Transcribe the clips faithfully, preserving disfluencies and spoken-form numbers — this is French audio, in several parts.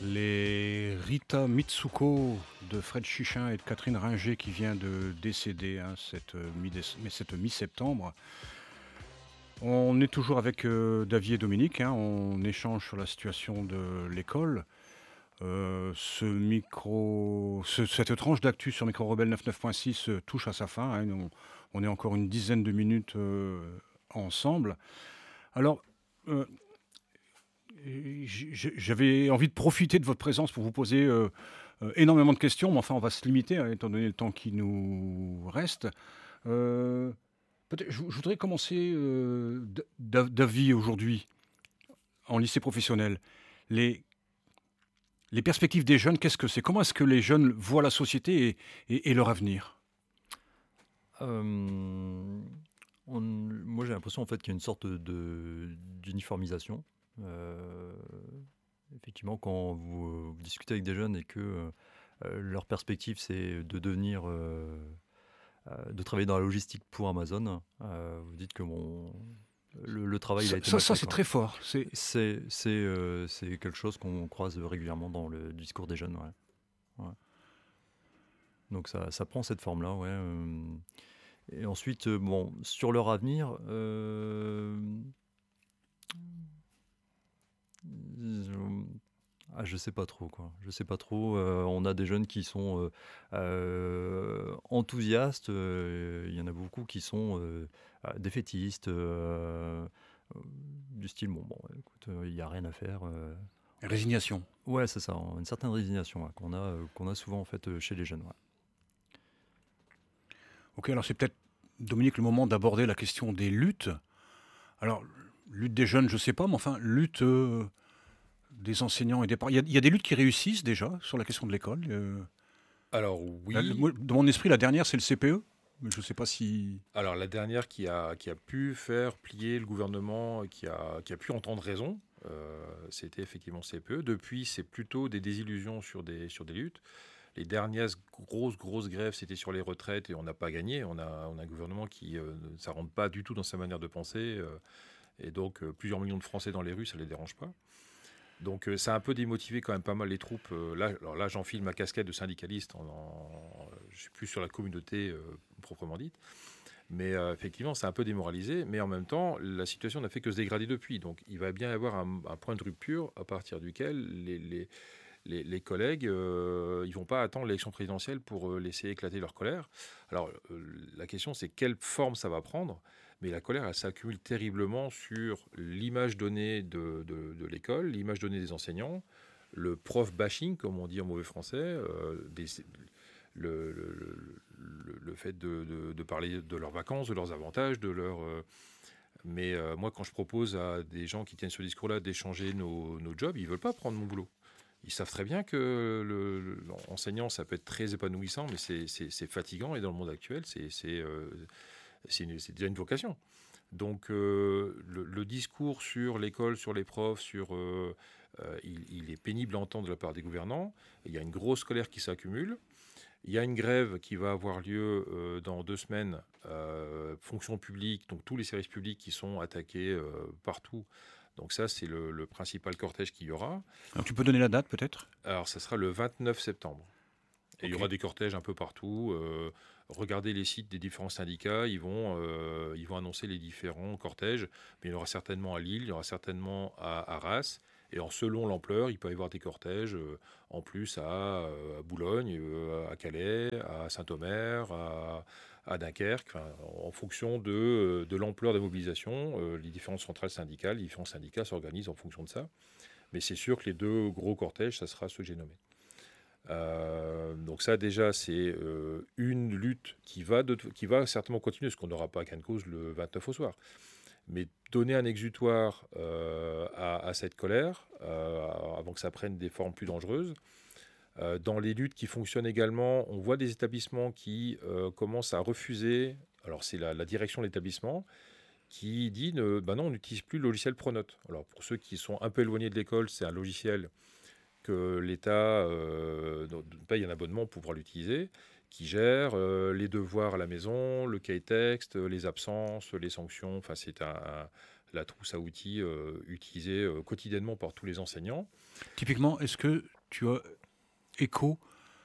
Les Rita Mitsuko de Fred Chichin et de Catherine Ringer qui vient de décéder hein, cette, euh, mi-déce- mais cette mi-septembre. On est toujours avec euh, David et Dominique, hein, on échange sur la situation de l'école. Euh, ce micro, ce- cette tranche d'actu sur Micro Rebelle quatre-vingt-neuf point six euh, touche à sa fin. Hein, on, on est encore une dizaine de minutes euh, ensemble. Alors, euh, j- j'avais envie de profiter de votre présence pour vous poser euh, euh, énormément de questions, mais enfin, on va se limiter, hein, étant donné le temps qui nous reste. Euh, peut-être, je, je voudrais commencer, euh, d- d'av- David, aujourd'hui, en lycée professionnel. Les, les perspectives des jeunes, qu'est-ce que c'est? Comment est-ce que les jeunes voient la société et, et- et leur avenir? Euh, on- Moi, j'ai l'impression en fait qu'il y a une sorte de d'uniformisation. Euh, Effectivement, quand vous, euh, vous discutez avec des jeunes et que euh, leur perspective c'est de devenir, euh, euh, de travailler dans la logistique pour Amazon, euh, vous dites que bon, le, le travail il Ça, a été ça, mal ça, fait c'est quoi. très fort. C'est, C'est c'est euh, c'est quelque chose qu'on croise régulièrement dans le discours des jeunes. Ouais. Ouais. Donc ça, ça prend cette forme-là, ouais. euh, Et ensuite, euh, bon, sur leur avenir, euh, je, ah, je sais pas trop, quoi. Je sais pas trop. Euh, on a des jeunes qui sont euh, euh, enthousiastes. euh, Il y en a beaucoup qui sont euh, euh, défaitistes, euh, euh, du style, bon, bon, écoute, euh, il n'y a rien à faire. euh. résignation. Ouais, c'est ça, une certaine résignation ouais, qu'on a, euh, qu'on a souvent en fait euh, chez les jeunes. Ouais. Ok, alors c'est peut-être, Dominique, le moment d'aborder la question des luttes. Alors, lutte des jeunes, je sais pas, mais enfin, lutte euh, des enseignants et des parents. Il y, a, il y a des luttes qui réussissent déjà sur la question de l'école. Euh, Alors la- le- oui, moi, dans mon esprit, la dernière, c'est le C P E. Mais je ne sais pas si. alors la dernière qui a, qui a pu faire plier le gouvernement, qui a, qui a pu entendre raison, euh, c'était effectivement C P E. Depuis, c'est plutôt des désillusions sur des, sur des luttes. Les dernières grosses, grosses grèves, c'était sur les retraites et on n'a pas gagné. On a, on a un gouvernement qui euh, ne ça rentre pas du tout dans sa manière de penser. euh, et donc, euh, plusieurs millions de Français dans les rues, ça ne les dérange pas. Donc euh, ça a un peu démotivé quand même pas mal les troupes. Euh, là, alors là, j'enfile ma casquette de syndicaliste. En, en- je suis plus sur la communauté euh, proprement dite. Mais euh, effectivement, c'est un peu démoralisé. Mais en même temps, la situation n'a fait que se dégrader depuis. Donc il va bien y avoir un, un point de rupture à partir duquel les, les, les, les collègues, euh, ils vont pas attendre l'élection présidentielle pour euh, laisser éclater leur colère. Alors euh, la question, c'est quelle forme ça va prendre. Mais la colère, elle s'accumule terriblement sur l'image donnée de, de, de l'école, l'image donnée des enseignants, le prof bashing, comme on dit en mauvais français, euh, des, le, le, le, le, fait de, de, de, parler de leurs vacances, de leurs avantages, de leur... Euh, mais euh, moi, quand je propose à des gens qui tiennent ce discours-là d'échanger nos, nos jobs, ils ne veulent pas prendre mon boulot. Ils savent très bien que l'enseignant, ça peut être très épanouissant, mais c'est fatigant. Et dans le monde actuel, c'est euh, déjà une vocation. Donc, euh, le, le, discours sur l'école, sur les profs, sur, euh, euh, il, il est pénible à entendre de la part des gouvernants. Il y a une grosse colère qui s'accumule. Il y a une grève qui va avoir lieu euh, dans deux semaines, euh, fonction publique, donc tous les services publics qui sont attaqués euh, partout. Donc ça, c'est le, le principal cortège qu'il y aura. Alors, tu peux donner la date peut-être? Alors, ça sera le vingt-neuf septembre. Et il y Ok. aura des cortèges un peu partout. Euh, regardez les sites des différents syndicats, ils vont, euh, ils vont annoncer les différents cortèges. Mais il y en aura certainement à Lille, il y aura certainement à Arras. Et en selon l'ampleur, il peut y avoir des cortèges euh, en plus à, euh, à Boulogne, euh, à Calais, à Saint-Omer, à, à Dunkerque. Enfin, en fonction de, euh, de l'ampleur des mobilisations, euh, les différentes centrales syndicales, les différents syndicats s'organisent en fonction de ça. Mais c'est sûr que les deux gros cortèges, ça sera ceux que j'ai nommés. Euh, donc ça déjà c'est euh, une lutte qui va, de, qui va certainement continuer, parce qu'on n'aura pas qu'un cause le vingt-neuf au soir. Mais donner un exutoire euh, à, à cette colère, euh, avant que ça prenne des formes plus dangereuses. Euh, dans les luttes qui fonctionnent également, on voit des établissements qui euh, commencent à refuser, alors c'est la, la direction de l'établissement, qui dit, ne, bah non, on n'utilise plus le logiciel Pronote. Alors pour ceux qui sont un peu éloignés de l'école, c'est un logiciel que l'État euh, paye un abonnement pour pouvoir l'utiliser, qui gère euh, les devoirs à la maison, le cahier texte, les absences, les sanctions. Enfin, c'est un, un, la trousse à outils euh, utilisée euh, quotidiennement par tous les enseignants. Typiquement, est-ce que tu as écho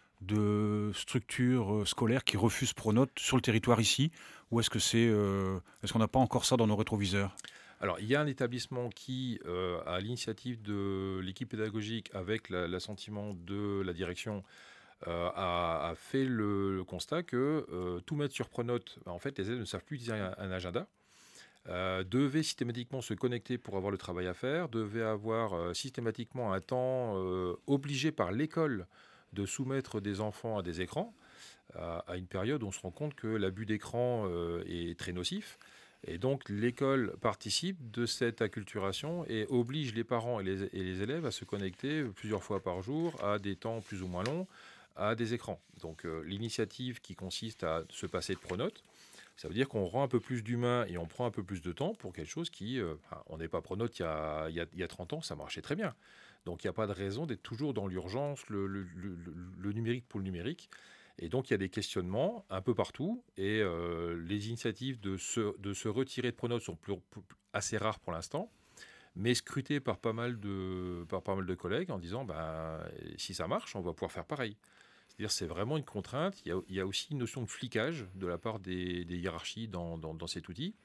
de structures euh, scolaires qui refusent Pronote sur le territoire ici, ou est-ce que c'est, euh, est-ce qu'on n'a pas encore ça dans nos rétroviseurs? Alors, il y a un établissement qui, euh, à l'initiative de l'équipe pédagogique, avec la- l'assentiment de la direction, euh, a, a fait le, le constat que euh, tout mettre sur Pronote, bah, en fait, les élèves ne savent plus utiliser un, un agenda, euh, devaient systématiquement se connecter pour avoir le travail à faire, devaient avoir euh, systématiquement un temps euh, obligé par l'école de soumettre des enfants à des écrans, à, à une période où on se rend compte que l'abus d'écran euh, est très nocif. Et donc l'école participe de cette acculturation et oblige les parents et les, et les élèves à se connecter plusieurs fois par jour à des temps plus ou moins longs à des écrans. Donc euh, l'initiative qui consiste à se passer de Pronote, ça veut dire qu'on rend un peu plus d'humain et on prend un peu plus de temps pour quelque chose qui, euh, enfin, on n'est pas Pronote il y, a, il, y a, il y a trente ans, ça marchait très bien. Donc il n'y a pas de raison d'être toujours dans l'urgence, le, le, le, le numérique pour le numérique. Et donc il y a des questionnements un peu partout et euh, les initiatives de se, de se retirer de Pronote sont plus, plus- assez rares pour l'instant, mais scrutées par pas mal de, par pas mal de collègues en disant ben, si ça marche, on va pouvoir faire pareil. C'est-à-dire c'est vraiment une contrainte. Il y a, il y a aussi une notion de flicage de la part des, des hiérarchies dans, dans, dans cet outil.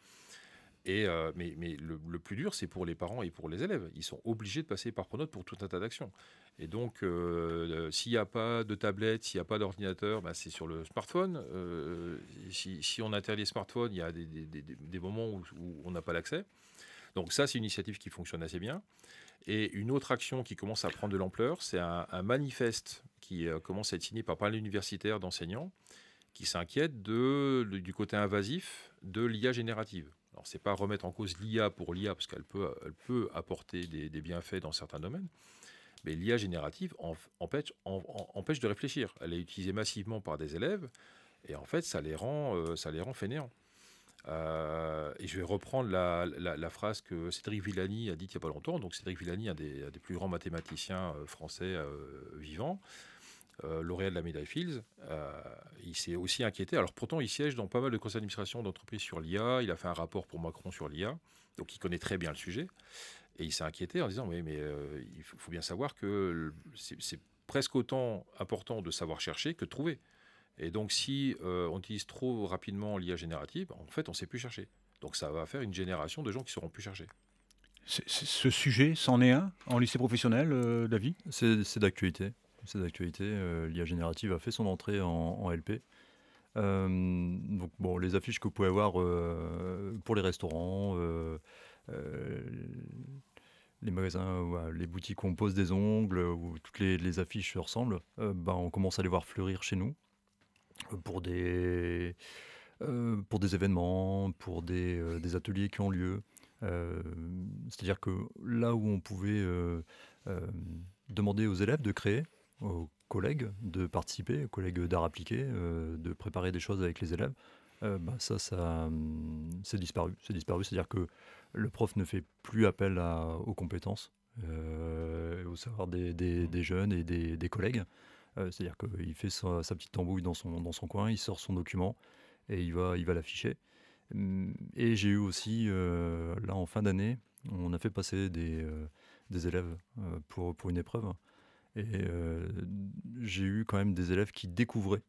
Et, euh, mais mais le, le plus dur, c'est pour les parents et pour les élèves. Ils sont obligés de passer par Pronote pour tout un tas d'actions. Et donc, euh, s'il n'y a pas de tablette, s'il n'y a pas d'ordinateur, bah, c'est sur le smartphone. Euh, si, si on interdit les smartphones, il y a des, des- des- des moments où, où on n'a pas l'accès. Donc ça, c'est une initiative qui fonctionne assez bien. Et une autre action qui commence à prendre de l'ampleur, c'est un, un manifeste qui euh, commence à être signé par pas mal d'universitaires, d'enseignants, qui s'inquiètent de, le- du côté invasif de l'I A générative. Alors, c'est pas remettre en cause l'I A pour l'I A, parce qu'elle peut, elle peut apporter des, des bienfaits dans certains domaines, mais l'I A générative en- empêche, en- en- empêche de réfléchir. Elle est utilisée massivement par des élèves, et en fait, ça les rend, euh, ça les rend fainéants. Euh, et je vais reprendre la, la- la phrase que Cédric Villani a dite il n'y a pas longtemps. Donc, Cédric Villani, un des, un des plus grands mathématiciens euh, français euh, vivants, euh, lauréat de la médaille Fields, euh, il s'est aussi inquiété. Alors pourtant, il siège dans pas mal de conseils d'administration d'entreprises sur l'I A. Il a fait un rapport pour Macron sur l'I A, donc il connaît très bien le sujet. Et il s'est inquiété en disant, oui, mais euh, il faut faut bien savoir que c'est c'est presque autant important de savoir chercher que de trouver. Et donc, si euh, on utilise trop rapidement l'I A générative, en fait, on ne sait plus chercher. Donc, ça va faire une génération de gens qui ne sauront plus chercher. C'est- c'est- Ce sujet, c'en est un en lycée professionnel, euh, David? C'est c'est d'actualité. C'est d'actualité. Euh, L'I A générative a fait son entrée en, en L P. Euh, donc bon, les affiches que vous pouvez avoir euh, pour les restaurants, euh, euh, les magasins, voilà, les boutiques où on pose des ongles, où toutes les, les affiches se ressemblent, euh, ben, on commence à les voir fleurir chez nous euh, pour des, euh, pour des événements, pour des, euh, des ateliers qui ont lieu. Euh, C'est-à-dire que là où on pouvait euh, euh, demander aux élèves de créer, aux collègues de participer, aux collègues d'art appliqué, euh, de préparer des choses avec les élèves, euh, bah, ça, ça hum, c'est disparu. C'est disparu, c'est-à-dire que le prof ne fait plus appel à- aux compétences, euh, au savoir des, des- des jeunes et des, des collègues. Euh, c'est-à-dire qu'il fait sa, sa petite tambouille dans son, dans son coin, il sort son document et il va, il va l'afficher. Hum, Et j'ai eu aussi, euh, là en fin d'année, on a fait passer des, euh, des élèves euh, pour, pour une épreuve. Et euh, j'ai eu quand même des élèves qui découvraient,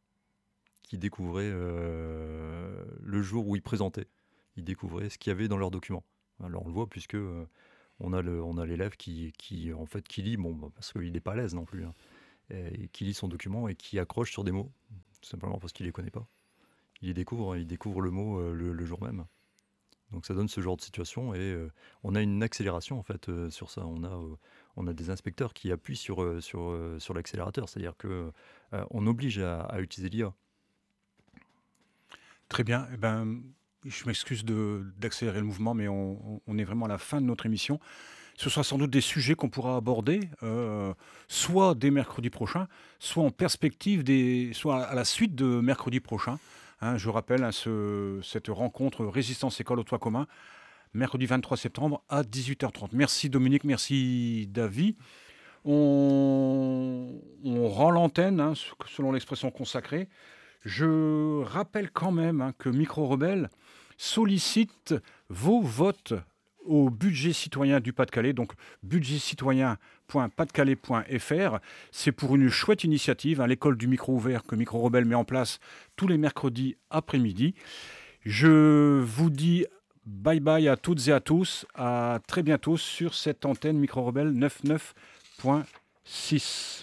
qui découvraient euh, le jour où ils présentaient. Ils découvraient ce qu'il y avait dans leurs documents. Alors on le voit puisque euh, on a le, on a l'élève qui, qui en fait qui lit, bon bah, parce qu'il n'est pas à l'aise non plus, hein, et qui lit son document et qui accroche sur des mots, tout simplement parce qu'il les connaît pas. Il les découvre, hein, il découvre le mot euh, le, le jour même. Donc ça donne ce genre de situation et euh, on a une accélération en fait euh, sur ça. On a, euh, on a des inspecteurs qui appuient sur, euh, sur, euh, sur l'accélérateur, c'est-à-dire que euh, on oblige à, à utiliser l'I A. Très bien. Eh ben, je m'excuse de- d'accélérer le mouvement, mais on, on- on est vraiment à la fin de notre émission. Ce sera sans doute des sujets qu'on pourra aborder, euh, soit dès mercredi prochain, soit en perspective, des, soit à la suite de mercredi prochain. Hein, je rappelle hein, ce- cette rencontre Résistance École au Toit commun, mercredi vingt-trois septembre à dix-huit heures trente. Merci Dominique, merci David. On, on rend l'antenne, hein, selon l'expression consacrée. Je rappelle quand même hein, que Micro Rebelle sollicite vos votes au budget citoyen du Pas-de-Calais, donc budget citoyen point pas de calais point f r. C'est pour une chouette initiative, hein, l'école du micro ouvert que Micro Rebelle met en place tous les mercredis après-midi. Je vous dis bye bye à toutes et à tous, à très bientôt sur cette antenne Micro Rebelle quatre-vingt-neuf point six.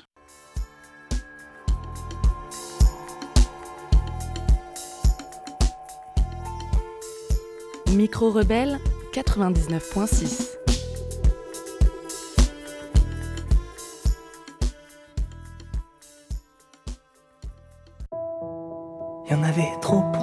Micro Rebelle quatre-vingt-dix-neuf point six. Il y en avait trop pour